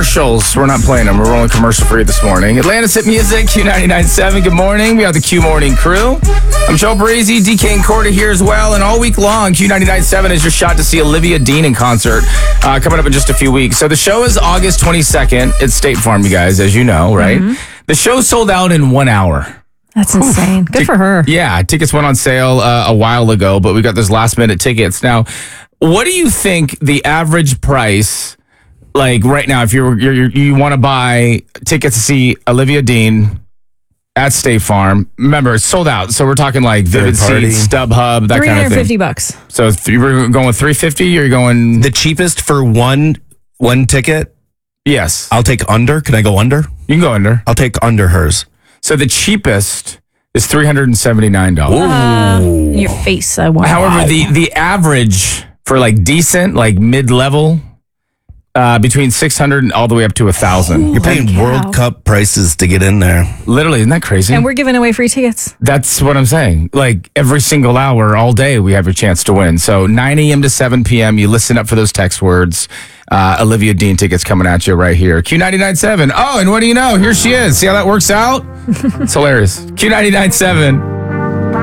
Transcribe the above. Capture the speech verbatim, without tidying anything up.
commercials. We're not playing them. We're only commercial free this morning. Atlanta's Hit Music, Q ninety-nine point seven. Good morning. We have the Q Morning Crew. I'm Joe Breezy, D K and Corda here as well. And all week long, Q ninety-nine point seven is your shot to see Olivia Dean in concert uh, coming up in just a few weeks. So the show is August twenty-second. It's State Farm, you guys, as you know, right? Mm-hmm. The show sold out in one hour. That's insane. Good for her. Yeah, tickets went on sale uh, a while ago, but we got those last minute tickets. Now, what do you think the average price, like right now, if you're, you're you want to buy tickets to see Olivia Dean at State Farm? Remember, it's sold out, so we're talking like Vivid Seats, StubHub, that kind of thing. three hundred fifty bucks. So th- you're going with three hundred fifty, or you're going the cheapest for one one ticket? Yes, I'll take under. Can I go under? You can go under. I'll take under hers. So the cheapest is three hundred seventy-nine dollars. Uh, your face, I want. However, the the average for like decent, like mid-level, uh, between six hundred and all the way up to one thousand. You're paying cow. World Cup prices to get in there. Literally, isn't that crazy? And we're giving away free tickets. That's what I'm saying. Like every single hour, all day, we have a chance to win. So nine a.m. to seven p.m., you listen up for those text words. Uh, Olivia Dean tickets coming at you right here. Q ninety-nine point seven. Oh, and what do you know? Here she is. See how that works out? It's hilarious. Q ninety-nine point seven.